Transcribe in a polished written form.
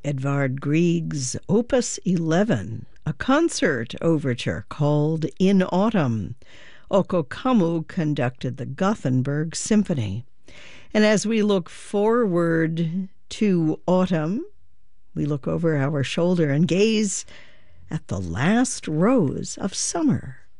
Edvard Grieg's Opus 11, a concert overture called In Autumn. Oko Kammu conducted the Gothenburg Symphony. And as we look forward to autumn, we look over our shoulder and gaze at the last rose of summer.